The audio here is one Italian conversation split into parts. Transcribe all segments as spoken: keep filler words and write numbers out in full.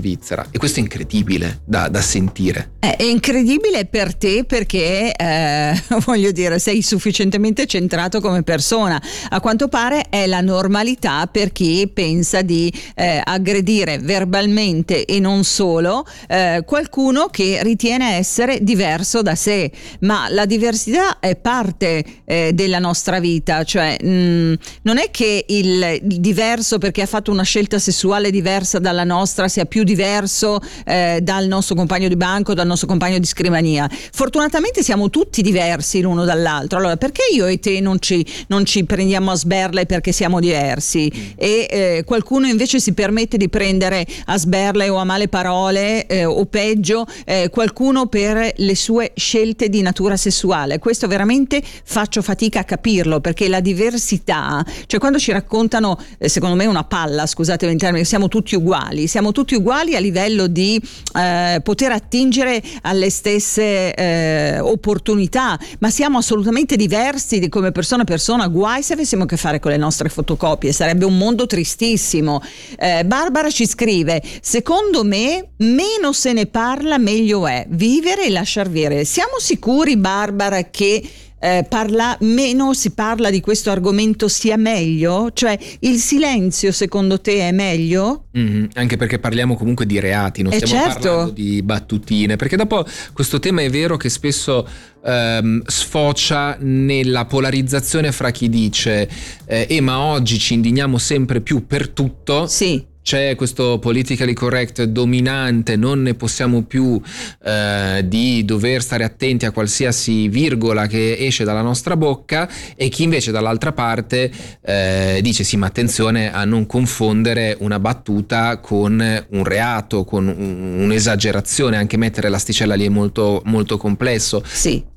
Svizzera, e questo è incredibile da, da sentire. È incredibile per te perché eh, voglio dire, sei sufficientemente centrato come persona. A quanto pare è la normalità per chi pensa di eh, aggredire verbalmente e non solo eh, qualcuno che ritiene essere diverso da sé, ma la diversità è parte eh, della nostra vita, cioè mh, non è che il, il diverso perché ha fatto una scelta sessuale diversa dalla nostra sia più diverso eh, dal nostro compagno di banco, dal nostro compagno di scrivania. Fortunatamente siamo tutti diversi l'uno dall'altro, allora perché io e te non ci, non ci prendiamo a sberle perché siamo diversi mm. e eh, qualcuno invece si permette di prendere a sberle o a male parole eh, o peggio eh, qualcuno per le sue scelte di natura sessuale? Questo veramente faccio fatica a capirlo, perché la diversità, cioè quando ci raccontano eh, secondo me una palla, scusatemi in termini, siamo tutti uguali, siamo tutti uguali a livello di eh, poter attingere alle stesse eh, opportunità, ma siamo assolutamente diversi di come persona a persona. Guai se avessimo a che fare con le nostre fotocopie, sarebbe un mondo tristissimo. eh, Barbara ci scrive: secondo me meno se ne parla meglio è, vivere e lasciar vivere. Siamo sicuri, Barbara, che Eh, parla meno si parla di questo argomento sia meglio? Cioè il silenzio secondo te è meglio? Mm-hmm. Anche perché parliamo comunque di reati, non eh stiamo certo. parlando di battutine, perché dopo questo tema è vero che spesso ehm, sfocia nella polarizzazione fra chi dice eh, eh ma oggi ci indigniamo sempre più per tutto. Sì. C'è questo politically correct dominante, non ne possiamo più eh, di dover stare attenti a qualsiasi virgola che esce dalla nostra bocca, e chi invece dall'altra parte eh, dice sì, ma attenzione a non confondere una battuta con un reato, con un, un'esagerazione, anche mettere l'asticella lì è molto, molto complesso. Sì.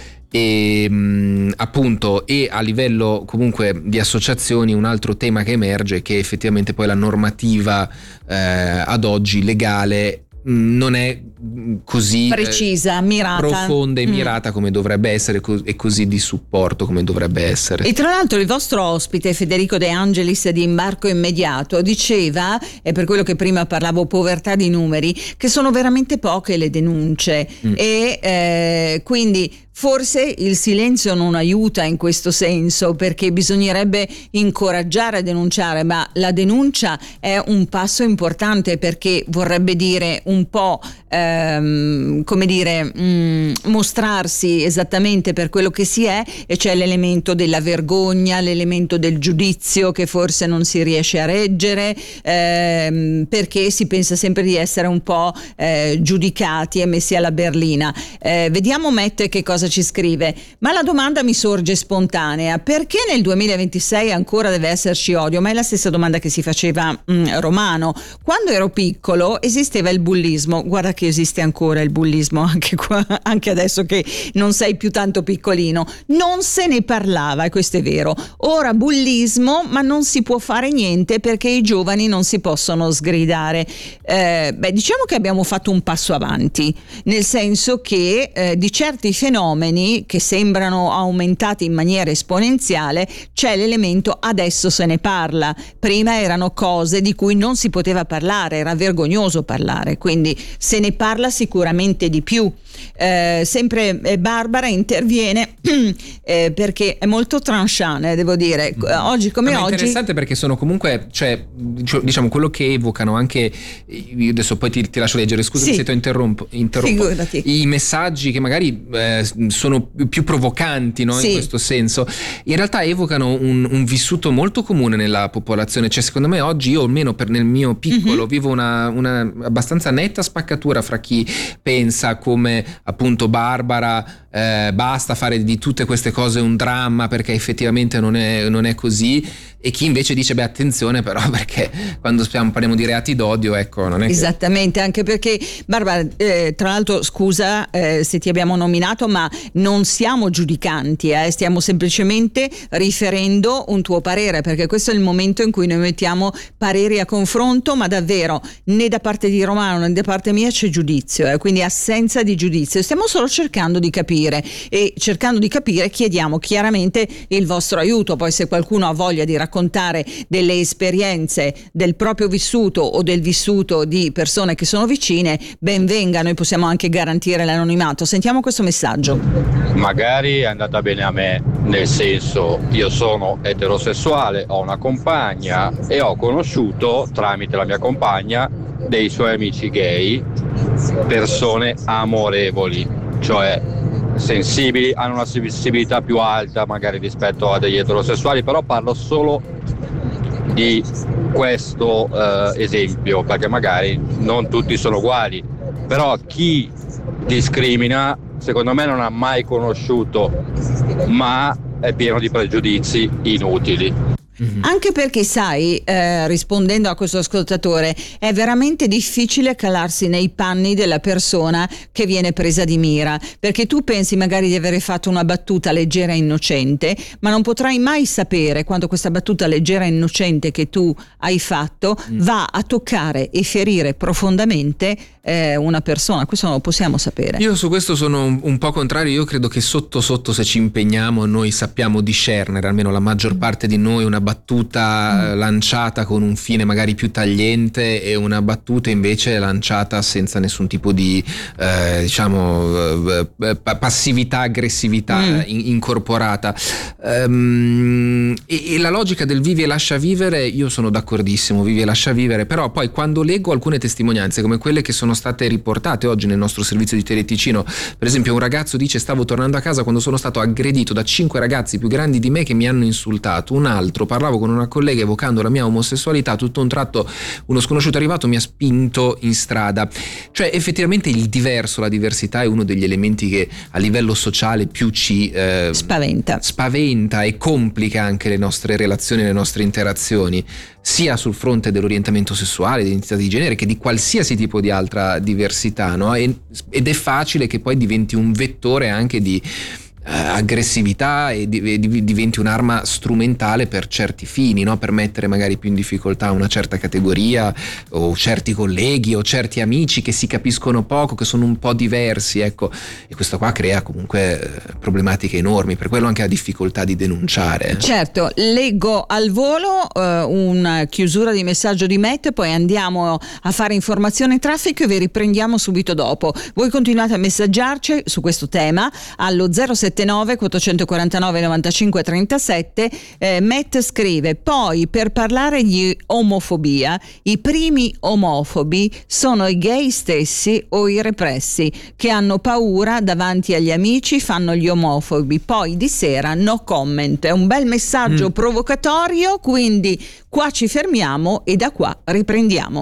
E mh, appunto, e a livello comunque di associazioni un altro tema che emerge è che effettivamente poi la normativa eh, ad oggi legale non è così precisa, eh, mirata, profonda e mm. mirata come dovrebbe essere, e così di supporto come dovrebbe essere. E tra l'altro il vostro ospite Federico De Angelis di Imbarco Immediato diceva, e per quello che prima parlavo povertà di numeri, che sono veramente poche le denunce mm. e eh, quindi forse il silenzio non aiuta in questo senso, perché bisognerebbe incoraggiare a denunciare, ma la denuncia è un passo importante, perché vorrebbe dire un po' ehm, come dire mh, mostrarsi esattamente per quello che si è, e c'è l'elemento della vergogna, l'elemento del giudizio che forse non si riesce a reggere ehm, perché si pensa sempre di essere un po' eh, giudicati e messi alla berlina. Eh, vediamo Mette che cosa ci scrive. Ma la domanda mi sorge spontanea: perché nel duemilaventisei ancora deve esserci odio? Ma è la stessa domanda che si faceva mh, Romano. Quando ero piccolo esisteva il bullismo. Guarda che esiste ancora il bullismo anche qua, anche adesso che non sei più tanto piccolino. Non se ne parlava, e questo è vero. Ora bullismo, ma non si può fare niente perché i giovani non si possono sgridare. Eh, beh, diciamo che abbiamo fatto un passo avanti, nel senso che eh, di certi fenomeni che sembrano aumentati in maniera esponenziale c'è l'elemento adesso se ne parla. Prima erano cose di cui non si poteva parlare, era vergognoso parlare, quindi se ne parla sicuramente di più. Eh, sempre eh, Barbara interviene eh, perché è molto tranchant, eh, devo dire, oggi come no, oggi. È interessante perché sono comunque, cioè, diciamo, quello che evocano anche, io adesso poi ti, ti lascio leggere, scusami sì. se ti interrompo, interrompo i messaggi che magari eh, sono più provocanti, no? Sì. In questo senso, in realtà evocano un, un vissuto molto comune nella popolazione. Cioè, secondo me oggi, io almeno per nel mio piccolo mm-hmm. vivo una, una abbastanza netta spaccatura fra chi pensa come appunto Barbara eh, basta fare di tutte queste cose un dramma perché effettivamente non è, non è così, e chi invece dice beh attenzione però perché quando parliamo di reati d'odio, ecco, non è esattamente che... anche perché Barbara eh, tra l'altro scusa eh, se ti abbiamo nominato, ma non siamo giudicanti, eh, stiamo semplicemente riferendo un tuo parere, perché questo è il momento in cui noi mettiamo pareri a confronto, ma davvero né da parte di Romano né dicono da parte mia c'è giudizio, eh, quindi assenza di giudizio. Stiamo solo cercando di capire e cercando di capire chiediamo chiaramente il vostro aiuto. Poi se qualcuno ha voglia di raccontare delle esperienze del proprio vissuto o del vissuto di persone che sono vicine, ben venga, noi possiamo anche garantire l'anonimato. Sentiamo questo messaggio. Magari è andata bene a me, nel senso, io sono eterosessuale, ho una compagna e ho conosciuto tramite la mia compagna dei suoi amici gay, persone amorevoli, cioè sensibili, hanno una sensibilità più alta magari rispetto a degli eterosessuali, però parlo solo di questo eh, esempio, perché magari non tutti sono uguali, però chi discrimina secondo me non ha mai conosciuto, ma è pieno di pregiudizi inutili. Mm-hmm. Anche perché sai, eh, rispondendo a questo ascoltatore, è veramente difficile calarsi nei panni della persona che viene presa di mira, perché tu pensi magari di avere fatto una battuta leggera e innocente, ma non potrai mai sapere quando questa battuta leggera e innocente che tu hai fatto mm. va a toccare e ferire profondamente eh, una persona. Questo non lo possiamo sapere. Io su questo sono un, un po' contrario. Io credo che sotto sotto, se ci impegniamo, noi sappiamo discernere, almeno la maggior parte di noi, una battuta mm. lanciata con un fine magari più tagliente e una battuta invece lanciata senza nessun tipo di eh, diciamo eh, passività, aggressività mm. in, incorporata um, e, e la logica del vivi e lascia vivere, io sono d'accordissimo, vivi e lascia vivere, però poi quando leggo alcune testimonianze come quelle che sono state riportate oggi nel nostro servizio di Teleticino, per esempio un ragazzo dice: stavo tornando a casa quando sono stato aggredito da cinque ragazzi più grandi di me che mi hanno insultato. Un altro: parlavo con una collega evocando la mia omosessualità, tutto a un tratto uno sconosciuto arrivato mi ha spinto in strada. Cioè effettivamente il diverso, la diversità è uno degli elementi che a livello sociale più ci eh, spaventa spaventa e complica anche le nostre relazioni, le nostre interazioni, sia sul fronte dell'orientamento sessuale, dell'identità di genere, che di qualsiasi tipo di altra diversità, no? E, ed è facile che poi diventi un vettore anche di aggressività e diventi un'arma strumentale per certi fini, no? Per mettere magari più in difficoltà una certa categoria o certi colleghi o certi amici che si capiscono poco, che sono un po' diversi, ecco, e questo qua crea comunque problematiche enormi, per quello anche la difficoltà di denunciare. Certo, leggo al volo eh, una chiusura di messaggio di Matt, poi andiamo a fare informazione e traffico e vi riprendiamo subito dopo. Voi continuate a messaggiarci su questo tema allo zero sette nove quattrocentoquarantanove novantacinque trentasette. eh, Matt scrive: poi per parlare di omofobia, i primi omofobi sono i gay stessi o i repressi che hanno paura davanti agli amici, fanno gli omofobi, poi di sera no comment. È un bel messaggio mm. provocatorio, quindi qua ci fermiamo e da qua riprendiamo.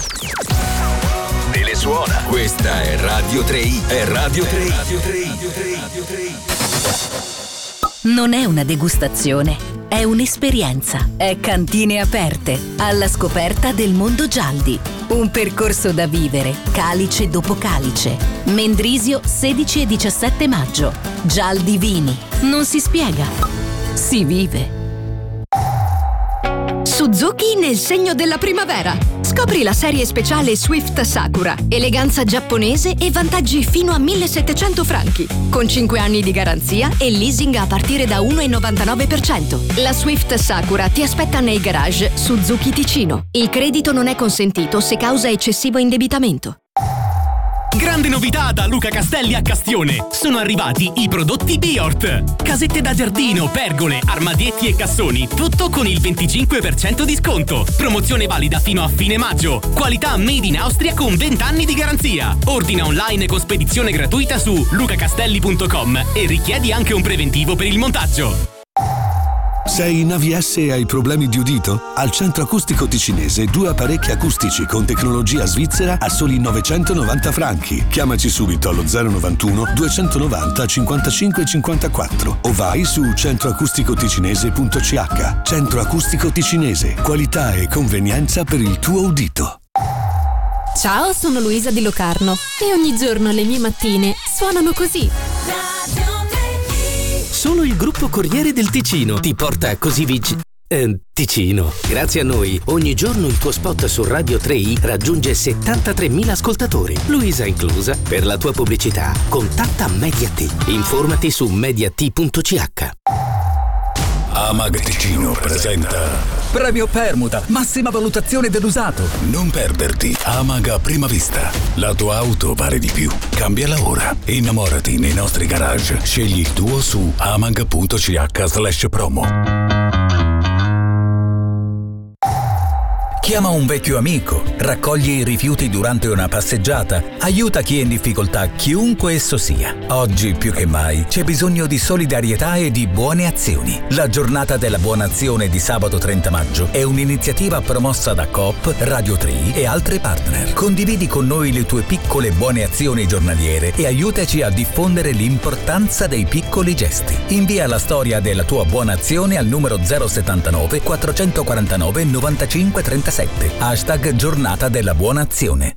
Telesuona. Questa è Radio tre i, è Radio tre i. Radio tre i. Radio tre i. Non è una degustazione, è un'esperienza. È Cantine Aperte, alla scoperta del mondo Gialdi. Un percorso da vivere, calice dopo calice. Mendrisio sedici e diciassette maggio. Gialdi Vini. Non si spiega, si vive. Suzuki nel segno della primavera. Scopri la serie speciale Swift Sakura, eleganza giapponese e vantaggi fino a millesettecento franchi, con cinque anni di garanzia e leasing a partire da uno virgola novantanove per cento. La Swift Sakura ti aspetta nei garage Suzuki Ticino. Il credito non è consentito se causa eccessivo indebitamento. Grande novità da Luca Castelli a Castione! Sono arrivati i prodotti Biort. Casette da giardino, pergole, armadietti e cassoni, tutto con il venticinque per cento di sconto. Promozione valida fino a fine maggio. Qualità made in Austria con venti anni di garanzia. Ordina online con spedizione gratuita su lucacastelli punto com e richiedi anche un preventivo per il montaggio. Sei in A V S e hai problemi di udito? Al Centro Acustico Ticinese due apparecchi acustici con tecnologia svizzera a soli novecentonovanta franchi. Chiamaci subito allo zero novantuno duecentonovanta cinquantacinque cinquantaquattro o vai su centroacusticoticinese punto c h. Centro Acustico Ticinese, qualità e convenienza per il tuo udito. Ciao, sono Luisa di Locarno e ogni giorno le mie mattine suonano così. Solo il gruppo Corriere del Ticino ti porta a Cosivig Eh, Ticino. Grazie a noi, ogni giorno il tuo spot su Radio tre i raggiunge settantatremila ascoltatori. Luisa inclusa. Per la tua pubblicità, contatta Mediat. Informati su mediat punto c h. Amag Ticino presenta Premio Permuta, massima valutazione dell'usato. Non perderti Amag a prima vista. La tua auto vale di più. Cambiala ora. Innamorati nei nostri garage. Scegli il tuo su amag punto c h slash promo. Chiama un vecchio amico, raccogli i rifiuti durante una passeggiata, aiuta chi è in difficoltà, chiunque esso sia. Oggi più che mai c'è bisogno di solidarietà e di buone azioni. La giornata della buona azione di sabato trenta maggio è un'iniziativa promossa da Coop, Radio tre i e altre partner. Condividi con noi le tue piccole buone azioni giornaliere e aiutaci a diffondere l'importanza dei piccoli gesti. Invia la storia della tua buona azione al numero zero settantanove quattrocentoquarantanove novantacinque trentasette. Hashtag giornata della buona azione.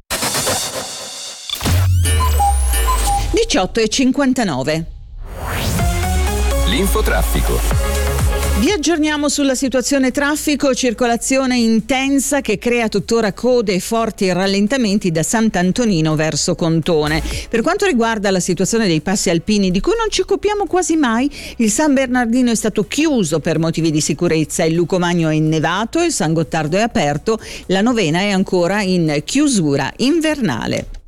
diciotto e cinquantanove. L'infotraffico. Vi aggiorniamo sulla situazione traffico, circolazione intensa che crea tuttora code e forti rallentamenti da Sant'Antonino verso Contone. Per quanto riguarda la situazione dei passi alpini, di cui non ci occupiamo quasi mai, il San Bernardino è stato chiuso per motivi di sicurezza, il Lucomagno è innevato, il San Gottardo è aperto, la Novena è ancora in chiusura invernale.